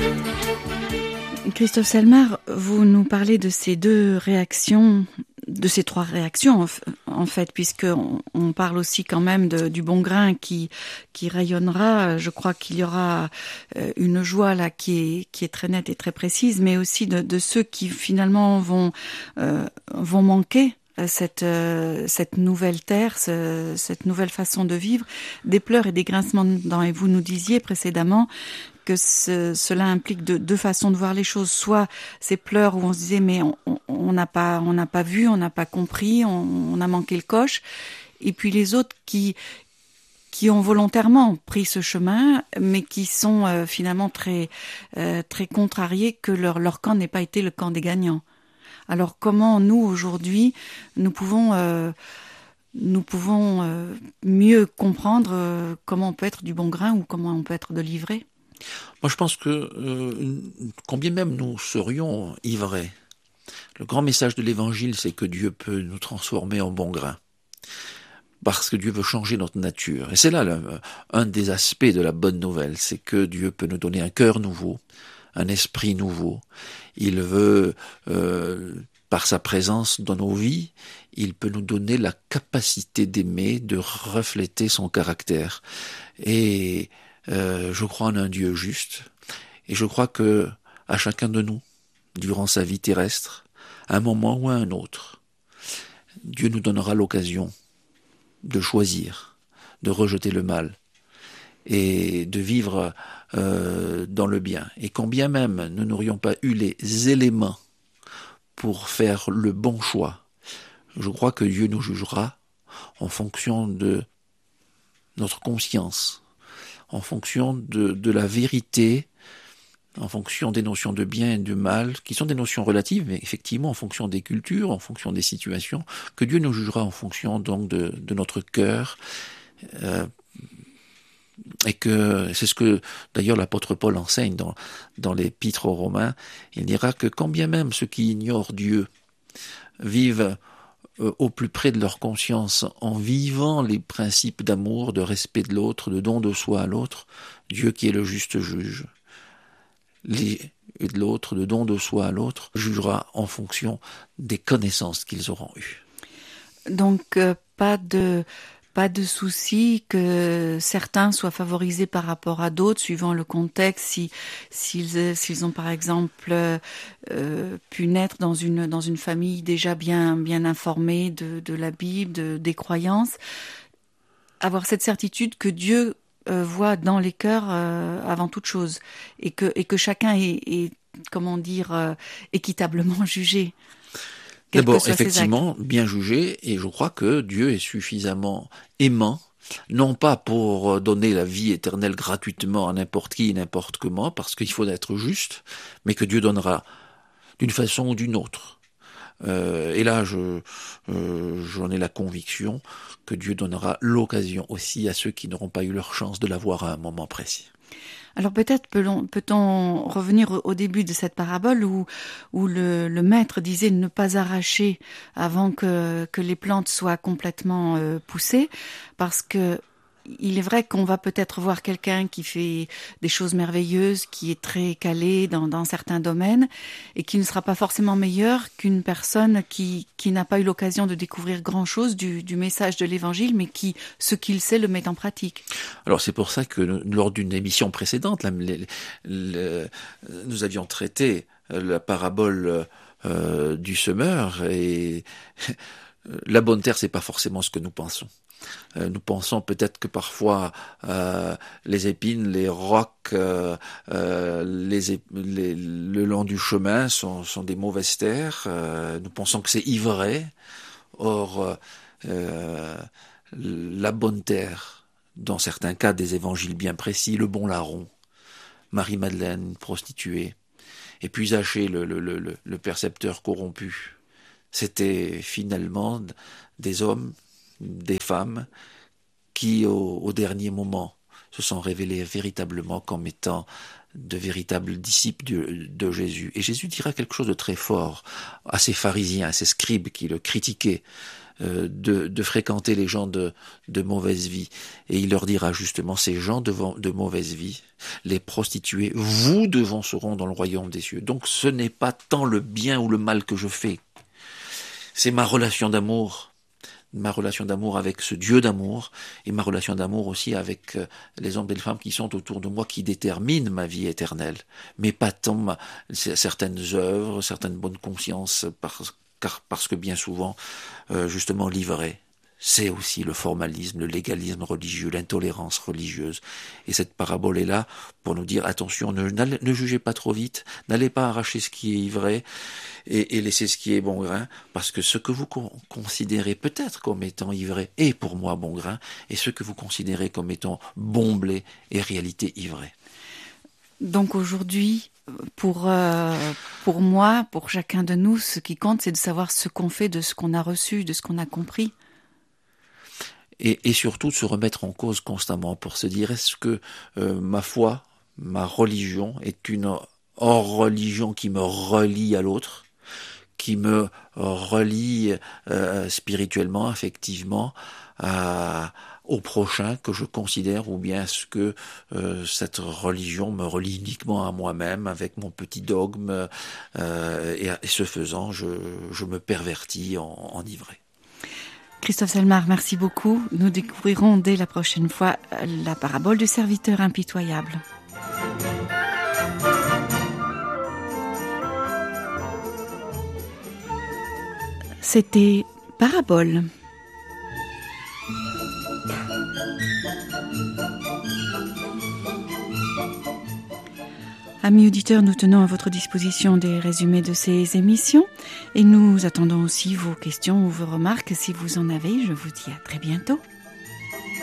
Christophe Selmar, vous nous parlez de ces deux réactions, de ces trois réactions en fait, puisque on parle aussi quand même du bon grain qui rayonnera. Je crois qu'il y aura une joie là qui est très nette et très précise, mais aussi de ceux qui finalement vont manquer cette nouvelle terre, cette nouvelle façon de vivre, des pleurs et des grincements de dents. Et vous nous disiez précédemment que cela implique deux façons de voir les choses. Soit ces pleurs où on se disait mais on n'a pas vu, on n'a pas compris, on a manqué le coche. Et puis les autres qui ont volontairement pris ce chemin, mais qui sont finalement très contrariés que leur camp n'ait pas été le camp des gagnants. Alors comment nous aujourd'hui nous pouvons mieux comprendre comment on peut être du bon grain ou comment on peut être de l'ivraie? Moi, je pense que, combien même nous serions ivrés, le grand message de l'Évangile, c'est que Dieu peut nous transformer en bon grain. Parce que Dieu veut changer notre nature. Et c'est là un des aspects de la bonne nouvelle, c'est que Dieu peut nous donner un cœur nouveau, un esprit nouveau. Il veut, par sa présence dans nos vies, il peut nous donner la capacité d'aimer, de refléter son caractère. Et je crois en un Dieu juste, et je crois que à chacun de nous, durant sa vie terrestre, à un moment ou à un autre, Dieu nous donnera l'occasion de choisir, de rejeter le mal et de vivre dans le bien. Et quand bien même nous n'aurions pas eu les éléments pour faire le bon choix, je crois que Dieu nous jugera en fonction de notre conscience, en fonction de la vérité, en fonction des notions de bien et de mal, qui sont des notions relatives, mais effectivement en fonction des cultures, en fonction des situations, que Dieu nous jugera en fonction donc de notre cœur, et que c'est ce que d'ailleurs l'apôtre Paul enseigne dans l'épître aux Romains. Il dira que quand bien même ceux qui ignorent Dieu vivent au plus près de leur conscience, en vivant les principes d'amour, de respect de l'autre, de don de soi à l'autre, Dieu qui est le juste juge, et de l'autre, de don de soi à l'autre, jugera en fonction des connaissances qu'ils auront eues. Donc pas de souci que certains soient favorisés par rapport à d'autres, suivant le contexte, s'ils ont par exemple pu naître dans une famille déjà bien informée de la Bible, des croyances, avoir cette certitude que Dieu voit dans les cœurs avant toute chose, et que chacun est comment dire, équitablement jugé. D'abord, effectivement, bien jugé, et je crois que Dieu est suffisamment aimant, non pas pour donner la vie éternelle gratuitement à n'importe qui, n'importe comment, parce qu'il faut être juste, mais que Dieu donnera d'une façon ou d'une autre. Et là, j'en ai la conviction que Dieu donnera l'occasion aussi à ceux qui n'auront pas eu leur chance de l'avoir à un moment précis. Alors peut-être peut-on revenir au début de cette parabole où le maître disait de ne pas arracher avant que les plantes soient complètement poussées, parce que il est vrai qu'on va peut-être voir quelqu'un qui fait des choses merveilleuses, qui est très calé dans certains domaines, et qui ne sera pas forcément meilleur qu'une personne qui n'a pas eu l'occasion de découvrir grand-chose du message de l'Évangile, mais qui, ce qu'il sait, le met en pratique. Alors c'est pour ça que lors d'une émission précédente, nous avions traité la parabole du semeur, et la bonne terre, c'est pas forcément ce que nous pensons. Nous pensons peut-être que parfois les épines, les rocs, le long du chemin sont des mauvaises terres. Nous pensons que c'est ivraie. Or, la bonne terre, dans certains cas des évangiles bien précis, le bon larron, Marie-Madeleine, une prostituée, et puis Zachée, le percepteur corrompu, c'était finalement des hommes, des femmes qui, au dernier moment, se sont révélés véritablement comme étant de véritables disciples de Jésus. Et Jésus dira quelque chose de très fort à ces pharisiens, à ces scribes qui le critiquaient, de fréquenter les gens de mauvaise vie. Et il leur dira justement, ces gens de mauvaise vie, les prostituées, vous devanceront dans le royaume des cieux. Donc ce n'est pas tant le bien ou le mal que je fais, c'est ma relation d'amour avec ce Dieu d'amour, et ma relation d'amour aussi avec les hommes et les femmes qui sont autour de moi, qui déterminent ma vie éternelle, mais pas tant certaines œuvres, certaines bonnes consciences, parce que bien souvent, justement, l'ivraie, c'est aussi le formalisme, le légalisme religieux, l'intolérance religieuse. Et cette parabole est là pour nous dire, attention, ne jugez pas trop vite, n'allez pas arracher ce qui est ivraie et laissez ce qui est bon grain, parce que ce que vous considérez peut-être comme étant ivraie est pour moi bon grain, et ce que vous considérez comme étant bon blé est réalité ivraie. Donc aujourd'hui, pour moi, pour chacun de nous, ce qui compte, c'est de savoir ce qu'on fait de ce qu'on a reçu, de ce qu'on a compris. Et surtout de se remettre en cause constamment pour se dire, est-ce que ma foi, ma religion est une hors-religion qui me relie à l'autre, qui me relie spirituellement, affectivement, au prochain que je considère, ou bien est-ce que cette religion me relie uniquement à moi-même avec mon petit dogme, et ce faisant, je me pervertis en ivraie. Christophe Selmar, merci beaucoup. Nous découvrirons dès la prochaine fois la parabole du serviteur impitoyable. C'était Parabole. Amis auditeurs, nous tenons à votre disposition des résumés de ces émissions et nous attendons aussi vos questions ou vos remarques. Si vous en avez, je vous dis à très bientôt.